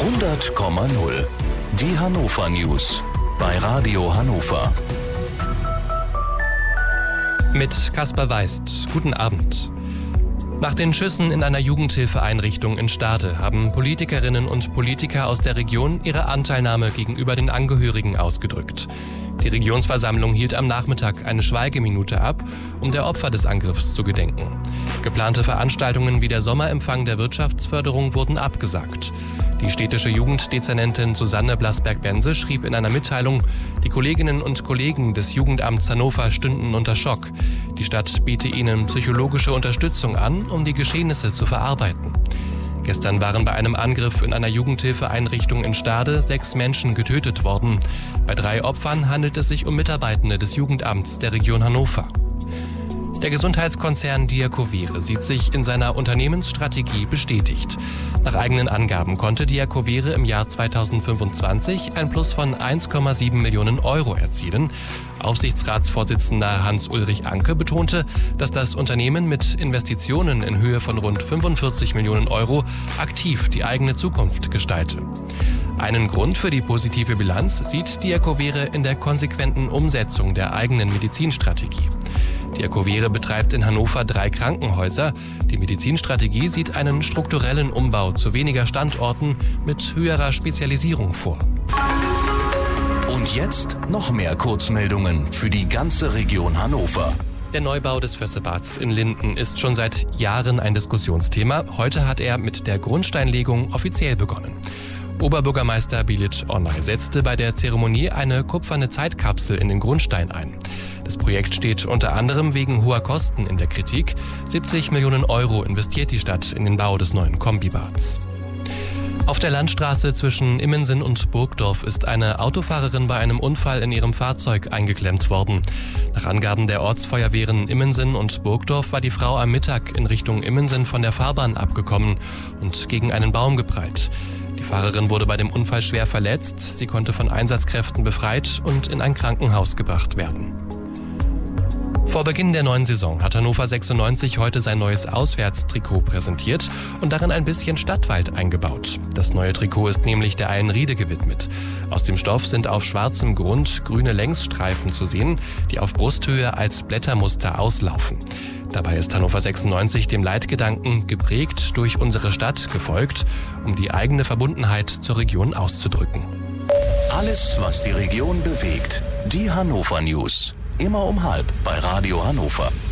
100,0. Die Hannover News bei Radio Hannover. Mit Kaspar Weist. Guten Abend. Nach den Schüssen in einer Jugendhilfeeinrichtung in Stade haben Politikerinnen und Politiker aus der Region ihre Anteilnahme gegenüber den Angehörigen ausgedrückt. Die Regionsversammlung hielt am Nachmittag eine Schweigeminute ab, um der Opfer des Angriffs zu gedenken. Geplante Veranstaltungen wie der Sommerempfang der Wirtschaftsförderung wurden abgesagt. Die städtische Jugenddezernentin Susanne Blasberg-Bense schrieb in einer Mitteilung, die Kolleginnen und Kollegen des Jugendamts Hannover stünden unter Schock. Die Stadt biete ihnen psychologische Unterstützung an, um die Geschehnisse zu verarbeiten. Gestern waren bei einem Angriff in einer Jugendhilfeeinrichtung in Stade 6 Menschen getötet worden. Bei 3 Opfern handelt es sich um Mitarbeitende des Jugendamts der Region Hannover. Der Gesundheitskonzern Diakovere sieht sich in seiner Unternehmensstrategie bestätigt. Nach eigenen Angaben konnte Diakovere im Jahr 2025 ein Plus von 1,7 Millionen Euro erzielen. Aufsichtsratsvorsitzender Hans-Ulrich Anke betonte, dass das Unternehmen mit Investitionen in Höhe von rund 45 Millionen Euro aktiv die eigene Zukunft gestalte. Einen Grund für die positive Bilanz sieht Diakovere in der konsequenten Umsetzung der eigenen Medizinstrategie. Diakovere betreibt in Hannover 3 Krankenhäuser. Die Medizinstrategie sieht einen strukturellen Umbau zu weniger Standorten mit höherer Spezialisierung vor. Und jetzt noch mehr Kurzmeldungen für die ganze Region Hannover. Der Neubau des Vössebads in Linden ist schon seit Jahren ein Diskussionsthema. Heute hat er mit der Grundsteinlegung offiziell begonnen. Oberbürgermeister Bilic Onay setzte bei der Zeremonie eine kupferne Zeitkapsel in den Grundstein ein. Das Projekt steht unter anderem wegen hoher Kosten in der Kritik. 70 Millionen Euro investiert die Stadt in den Bau des neuen Kombibads. Auf der Landstraße zwischen Immensen und Burgdorf ist eine Autofahrerin bei einem Unfall in ihrem Fahrzeug eingeklemmt worden. Nach Angaben der Ortsfeuerwehren Immensen und Burgdorf war die Frau am Mittag in Richtung Immensen von der Fahrbahn abgekommen und gegen einen Baum geprallt. Die Fahrerin wurde bei dem Unfall schwer verletzt. Sie konnte von Einsatzkräften befreit und in ein Krankenhaus gebracht werden. Vor Beginn der neuen Saison hat Hannover 96 heute sein neues Auswärtstrikot präsentiert und darin ein bisschen Stadtwald eingebaut. Das neue Trikot ist nämlich der Eilenriede gewidmet. Aus dem Stoff sind auf schwarzem Grund grüne Längsstreifen zu sehen, die auf Brusthöhe als Blättermuster auslaufen. Dabei ist Hannover 96 dem Leitgedanken geprägt durch unsere Stadt gefolgt, um die eigene Verbundenheit zur Region auszudrücken. Alles, was die Region bewegt. Die Hannover News. Immer um 12:30 bei Radio Hannover.